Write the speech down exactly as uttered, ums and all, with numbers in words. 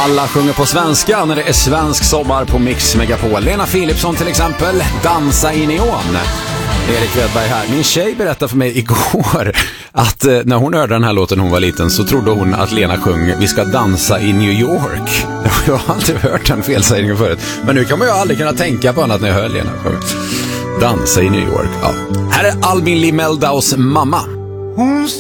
Alla sjunger på svenska när det är svensk sommar på Mix Megapol. Lena Philipsson till exempel, Dansa i neon. Erik Wedberg här. Min tjej berättade för mig igår att eh, när hon hörde den här låten hon var liten så trodde hon att Lena sjöng Vi ska dansa i New York. Jag har aldrig hört den felsägningen förut. Men nu kan man ju aldrig kunna tänka på annat när jag hör Lena sjunga. Dansa i New York. Ja. Här är Albin Limeldaus mamma.